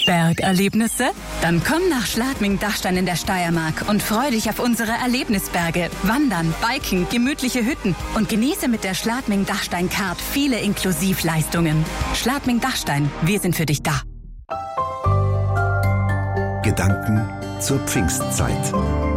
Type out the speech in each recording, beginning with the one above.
Bergerlebnisse? Dann komm nach Schladming-Dachstein in der Steiermark und freu dich auf unsere Erlebnisberge, Wandern, Biken, gemütliche Hütten und genieße mit der Schladming-Dachstein-Card viele Inklusivleistungen. Schladming-Dachstein, wir sind für dich da. Gedanken zur Pfingstzeit.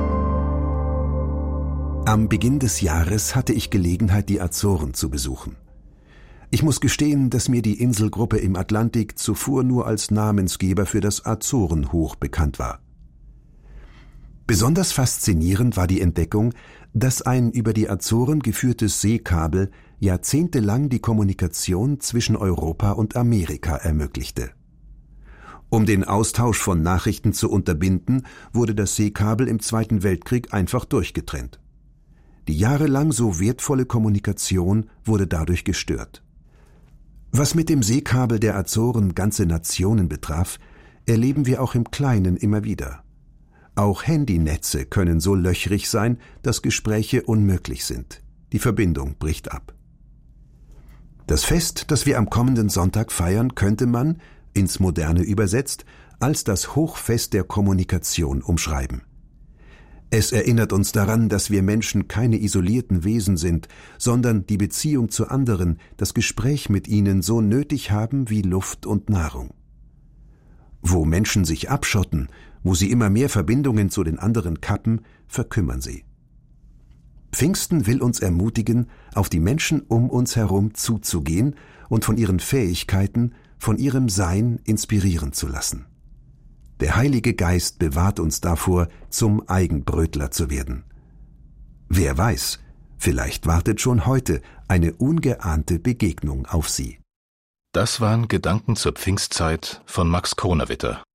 Am Beginn des Jahres hatte ich Gelegenheit, die Azoren zu besuchen. Ich muss gestehen, dass mir die Inselgruppe im Atlantik zuvor nur als Namensgeber für das Azorenhoch bekannt war. Besonders faszinierend war die Entdeckung, dass ein über die Azoren geführtes Seekabel jahrzehntelang die Kommunikation zwischen Europa und Amerika ermöglichte. Um den Austausch von Nachrichten zu unterbinden, wurde das Seekabel im Zweiten Weltkrieg einfach durchgetrennt. Die jahrelang so wertvolle Kommunikation wurde dadurch gestört. Was mit dem Seekabel der Azoren ganze Nationen betraf, erleben wir auch im Kleinen immer wieder. Auch Handynetze können so löchrig sein, dass Gespräche unmöglich sind. Die Verbindung bricht ab. Das Fest, das wir am kommenden Sonntag feiern, könnte man, ins Moderne übersetzt, als das Hochfest der Kommunikation umschreiben. Es erinnert uns daran, dass wir Menschen keine isolierten Wesen sind, sondern die Beziehung zu anderen, das Gespräch mit ihnen so nötig haben wie Luft und Nahrung. Wo Menschen sich abschotten, wo sie immer mehr Verbindungen zu den anderen kappen, verkümmern sie. Pfingsten will uns ermutigen, auf die Menschen um uns herum zuzugehen und von ihren Fähigkeiten, von ihrem Sein inspirieren zu lassen. Der Heilige Geist bewahrt uns davor, zum Eigenbrötler zu werden. Wer weiß, vielleicht wartet schon heute eine ungeahnte Begegnung auf Sie. Das waren Gedanken zur Pfingstzeit von Max Kronawitter.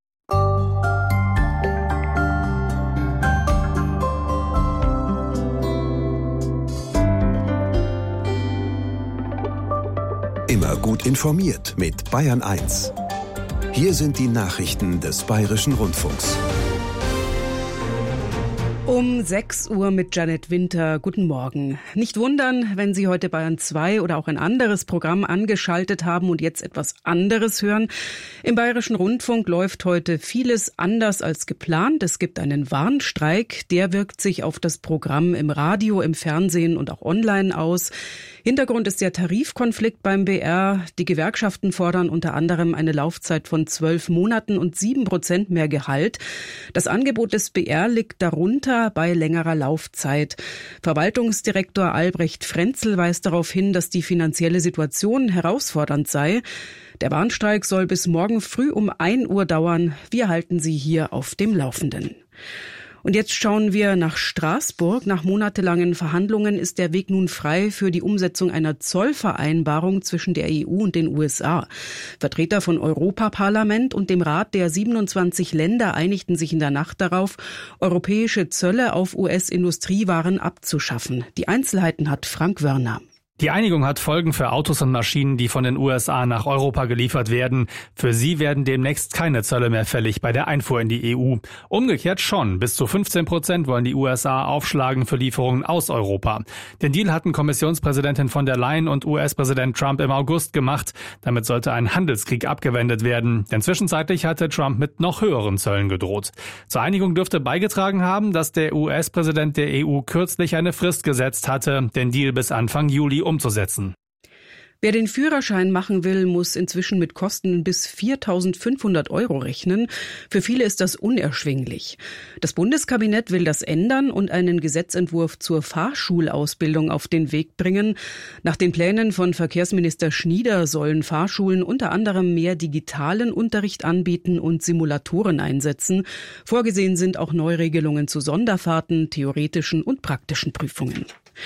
Immer gut informiert mit Bayern 1. Hier sind die Nachrichten des Bayerischen Rundfunks. Um 6 Uhr mit Janet Winter. Guten Morgen. Nicht wundern, wenn Sie heute Bayern 2 oder auch ein anderes Programm angeschaltet haben und jetzt etwas anderes hören. Im Bayerischen Rundfunk läuft heute vieles anders als geplant. Es gibt einen Warnstreik, der wirkt sich auf das Programm im Radio, im Fernsehen und auch online aus. Hintergrund ist der Tarifkonflikt beim BR. Die Gewerkschaften fordern unter anderem eine Laufzeit von 12 Monaten und 7% mehr Gehalt. Das Angebot des BR liegt darunter bei längerer Laufzeit. Verwaltungsdirektor Albrecht Frenzel weist darauf hin, dass die finanzielle Situation herausfordernd sei. Der Warnstreik soll bis morgen früh um 1 Uhr dauern. Wir halten Sie hier auf dem Laufenden. Und jetzt schauen wir nach Straßburg. Nach monatelangen Verhandlungen ist der Weg nun frei für die Umsetzung einer Zollvereinbarung zwischen der EU und den USA. Vertreter von Europaparlament und dem Rat der 27 Länder einigten sich in der Nacht darauf, europäische Zölle auf US-Industriewaren abzuschaffen. Die Einzelheiten hat Frank Wörner. Die Einigung hat Folgen für Autos und Maschinen, die von den USA nach Europa geliefert werden. Für sie werden demnächst keine Zölle mehr fällig bei der Einfuhr in die EU. Umgekehrt schon. Bis zu 15% wollen die USA aufschlagen für Lieferungen aus Europa. Den Deal hatten Kommissionspräsidentin von der Leyen und US-Präsident Trump im August gemacht. Damit sollte ein Handelskrieg abgewendet werden. Denn zwischenzeitlich hatte Trump mit noch höheren Zöllen gedroht. Zur Einigung dürfte beigetragen haben, dass der US-Präsident der EU kürzlich eine Frist gesetzt hatte, den Deal bis Anfang Juli umzusetzen. Wer den Führerschein machen will, muss inzwischen mit Kosten bis 4.500 € rechnen. Für viele ist das unerschwinglich. Das Bundeskabinett will das ändern und einen Gesetzentwurf zur Fahrschulausbildung auf den Weg bringen. Nach den Plänen von Verkehrsminister Schnieder sollen Fahrschulen unter anderem mehr digitalen Unterricht anbieten und Simulatoren einsetzen. Vorgesehen sind auch Neuregelungen zu Sonderfahrten, theoretischen und praktischen Prüfungen.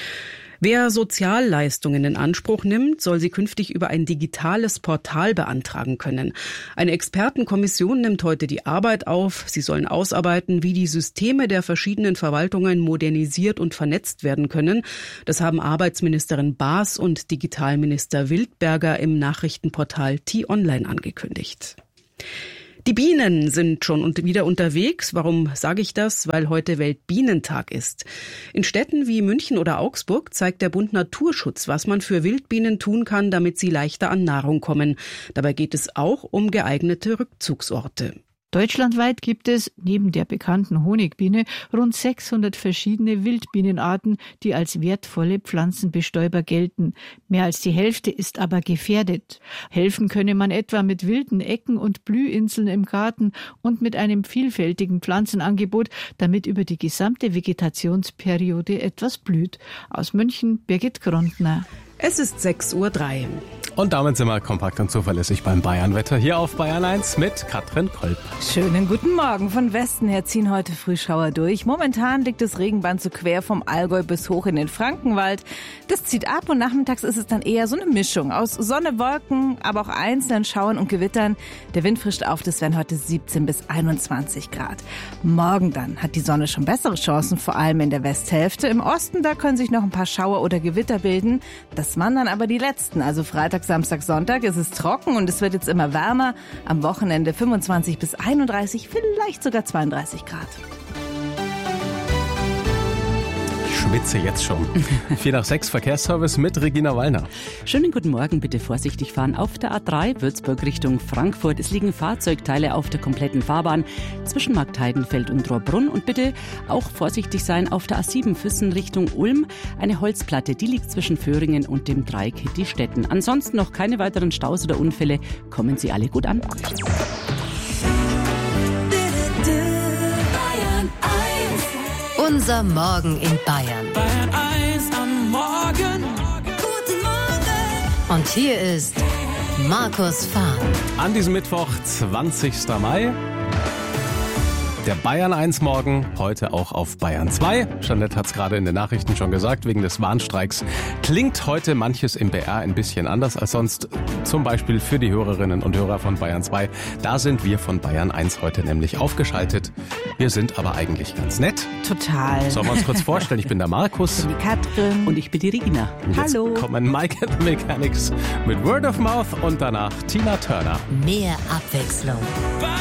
Wer Sozialleistungen in Anspruch nimmt, soll sie künftig über ein digitales Portal beantragen können. Eine Expertenkommission nimmt heute die Arbeit auf. Sie sollen ausarbeiten, wie die Systeme der verschiedenen Verwaltungen modernisiert und vernetzt werden können. Das haben Arbeitsministerin Baas und Digitalminister Wildberger im Nachrichtenportal T-Online angekündigt. Die Bienen sind schon wieder unterwegs. Warum sage ich das? Weil heute Weltbienentag ist. In Städten wie München oder Augsburg zeigt der Bund Naturschutz, was man für Wildbienen tun kann, damit sie leichter an Nahrung kommen. Dabei geht es auch um geeignete Rückzugsorte. Deutschlandweit gibt es, neben der bekannten Honigbiene, rund 600 verschiedene Wildbienenarten, die als wertvolle Pflanzenbestäuber gelten. Mehr als die Hälfte ist aber gefährdet. Helfen könne man etwa mit wilden Ecken und Blühinseln im Garten und mit einem vielfältigen Pflanzenangebot, damit über die gesamte Vegetationsperiode etwas blüht. Aus München, Birgit Grondner. Es ist 6:03 Uhr. Und damit sind wir kompakt und zuverlässig beim Bayernwetter hier auf Bayern 1 mit Katrin Kolb. Schönen guten Morgen. Von Westen her ziehen heute Frühschauer durch. Momentan liegt das Regenband so quer vom Allgäu bis hoch in den Frankenwald. Das zieht ab und nachmittags ist es dann eher so eine Mischung aus Sonne, Wolken, aber auch einzelnen Schauern und Gewittern. Der Wind frischt auf, das werden heute 17 bis 21 Grad. Morgen dann hat die Sonne schon bessere Chancen, vor allem in der Westhälfte. Im Osten, da können sich noch ein paar Schauer oder Gewitter bilden. Das waren dann aber die letzten, also Freitag, Samstag, Sonntag ist es trocken und es wird jetzt immer wärmer. Am Wochenende 25 bis 31, vielleicht sogar 32 Grad. Ich schwitze jetzt schon. 4 nach 6 Verkehrsservice mit Regina Wallner. Schönen guten Morgen, bitte vorsichtig fahren auf der A3 Würzburg Richtung Frankfurt. Es liegen Fahrzeugteile auf der kompletten Fahrbahn zwischen Markt Heidenfeld und Rohrbrunn. Und bitte auch vorsichtig sein auf der A7 Füssen Richtung Ulm. Eine Holzplatte, die liegt zwischen Föhringen und dem Dreieck Hittistetten. Ansonsten noch keine weiteren Staus oder Unfälle. Kommen Sie alle gut an. Unser Morgen in Bayern. Bayern 1 am Morgen. Guten Morgen. Und hier ist Markus Fahn. An diesem Mittwoch, 20. Mai. Der Bayern 1 Morgen, heute auch auf Bayern 2. Jeanette hat es gerade in den Nachrichten schon gesagt, wegen des Warnstreiks klingt heute manches im BR ein bisschen anders als sonst. Zum Beispiel für die Hörerinnen und Hörer von Bayern 2. Da sind wir von Bayern 1 heute nämlich aufgeschaltet. Wir sind aber eigentlich ganz nett. Total. Sollen wir uns kurz vorstellen? Ich bin der Markus. Die Katrin. Und ich bin die Regina. Und jetzt Hallo. kommen Mike and the Mechanics mit Word of Mouth und danach Tina Turner. Mehr Abwechslung. Bayern